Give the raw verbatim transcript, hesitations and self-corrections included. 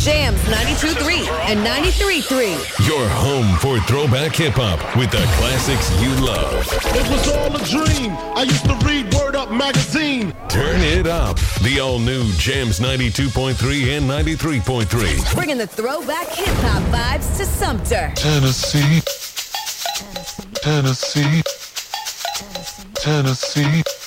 Jams ninety-two point three and ninety-three point three. Your home for throwback hip-hop with the classics you love. It was all a dream. I used to read Word Up magazine. Turn it up. The all-new Jams ninety-two point three and ninety-three point three. Bringing the throwback hip-hop vibes to Sumter. Tennessee. Tennessee. Tennessee.